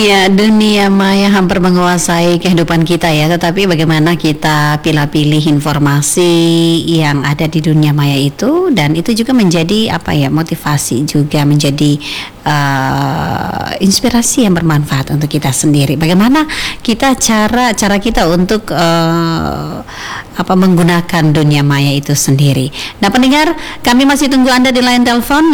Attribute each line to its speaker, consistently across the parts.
Speaker 1: Ya, dunia maya hampir menguasai kehidupan kita ya, tetapi bagaimana kita pilih-pilih informasi yang ada di dunia maya itu, dan itu juga menjadi apa ya, motivasi juga menjadi inspirasi yang bermanfaat untuk kita sendiri. Bagaimana cara kita untuk menggunakan dunia maya itu sendiri. Nah, pendengar, kami masih tunggu Anda di line telepon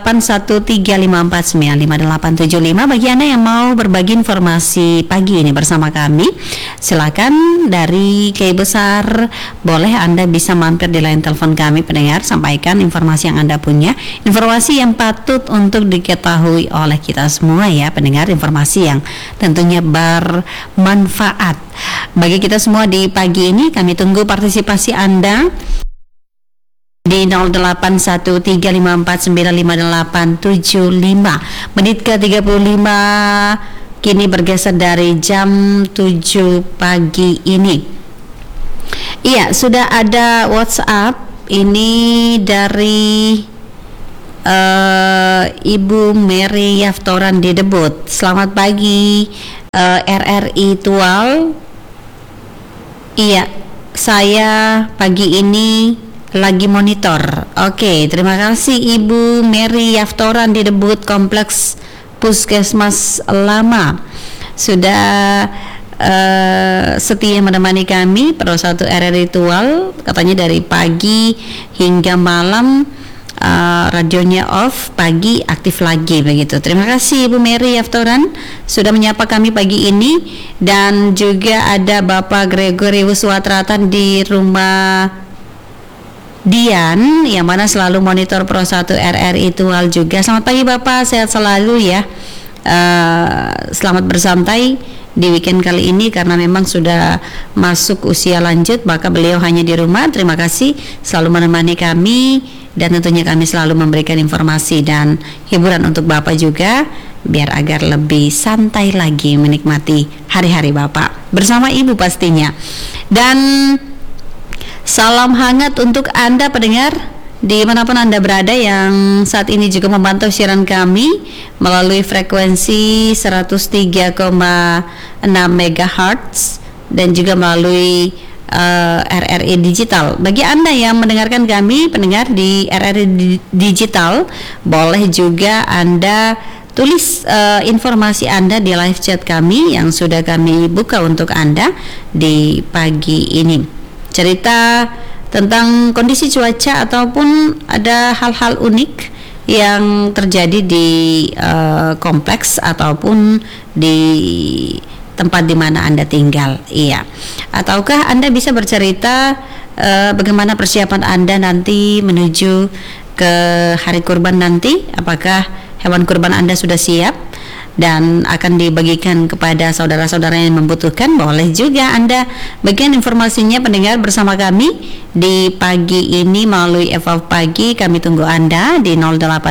Speaker 1: 081354955875 bagi Anda yang mau berbagi informasi pagi ini bersama kami. Silakan dari Kiai Besar, boleh Anda bisa mampir di line telepon kami, pendengar, sampaikan informasi yang Anda punya, informasi yang patut untuk diketahui oleh kita semua ya, pendengar, informasi yang tentunya bermanfaat bagi kita semua di pagi ini. Kami tunggu partisipasi Anda di 081354955875. Menit ke 35 kini bergeser dari jam 7 pagi ini. Iya, sudah ada WhatsApp ini dari Ibu Mary Yaftoran di Debut. Selamat pagi, RRI Tual. Iya, saya pagi ini lagi monitor. Oke, terima kasih Ibu Mary Yaftoran di Debut Kompleks Puskesmas Lama. Sudah setia menemani kami Pro 1 RRI Tual, katanya dari pagi hingga malam. Radionya off, pagi aktif lagi begitu. Terima kasih Ibu Mary Yaftoran sudah menyapa kami pagi ini. Dan juga ada Bapak Gregory Wiswatratan di rumah Dian yang mana selalu monitor Pro 1 RRI Tual juga. Selamat pagi Bapak, sehat selalu ya. Selamat bersantai di weekend kali ini karena memang sudah masuk usia lanjut, maka beliau hanya di rumah. Terima kasih selalu menemani kami, dan tentunya kami selalu memberikan informasi dan hiburan untuk Bapak juga, biar agar lebih santai lagi menikmati hari-hari Bapak bersama Ibu pastinya. Dan salam hangat untuk Anda pendengar dimanapun Anda berada yang saat ini juga memantau siaran kami melalui frekuensi 103,6 MHz dan juga melalui RRI Digital. Bagi Anda yang mendengarkan kami pendengar di RRI Digital, boleh juga Anda tulis informasi Anda di live chat kami yang sudah kami buka untuk Anda di pagi ini. Cerita tentang kondisi cuaca ataupun ada hal-hal unik yang terjadi di kompleks ataupun di tempat di mana Anda tinggal. Iya. Ataukah Anda bisa bercerita bagaimana persiapan Anda nanti menuju ke hari kurban nanti? Apakah hewan kurban Anda sudah siap dan akan dibagikan kepada saudara-saudara yang membutuhkan? Boleh juga Anda bagikan informasinya pendengar bersama kami di pagi ini melalui Eva Pagi. Kami tunggu Anda di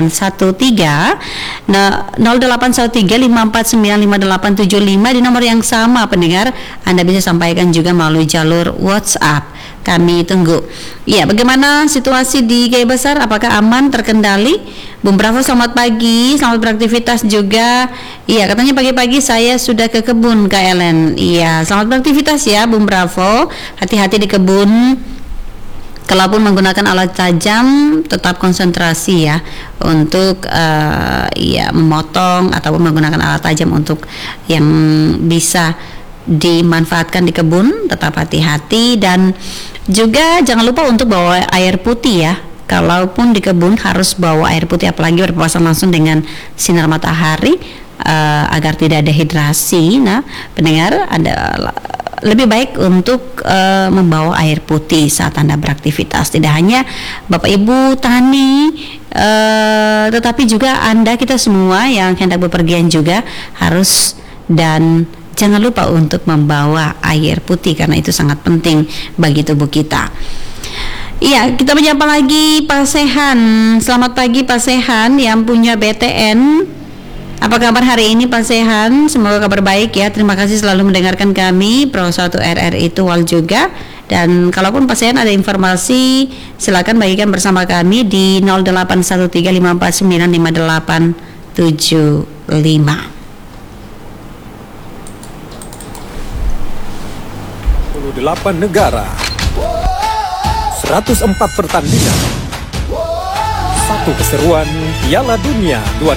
Speaker 1: 081354955875 di nomor yang sama pendengar. Anda bisa sampaikan juga melalui jalur WhatsApp. Kami tunggu. Iya, bagaimana situasi di Kiai Besar? Apakah aman, terkendali? Bung Bravo, selamat pagi, selamat beraktivitas juga. Iya, katanya pagi-pagi saya sudah ke kebun, Kak Ellen. Iya, selamat beraktivitas ya, Bung Bravo. Hati-hati di kebun. Kalaupun menggunakan alat tajam, tetap konsentrasi ya untuk memotong ataupun menggunakan alat tajam untuk yang bisa dimanfaatkan di kebun. Tetap hati-hati dan juga jangan lupa untuk bawa air putih ya. Kalaupun di kebun harus bawa air putih, apalagi berpapasan langsung dengan sinar matahari agar tidak dehidrasi. Nah, pendengar, ada lebih baik untuk membawa air putih saat Anda beraktivitas. Tidak hanya Bapak Ibu tani, tetapi juga Anda, kita semua yang hendak bepergian juga harus, dan jangan lupa untuk membawa air putih karena itu sangat penting bagi tubuh kita. Iya, kita menyapa lagi Pak Sehan. Selamat pagi Pak Sehan yang punya BTN. Apa kabar hari ini Pak Sehan? Semoga kabar baik ya. Terima kasih selalu mendengarkan kami Pro 1 RRI Tual juga. Dan kalaupun Pak Sehan ada informasi, silakan bagikan bersama kami di 081354955875.
Speaker 2: 48 negara, 104 pertandingan, satu keseruan Piala Dunia 2026.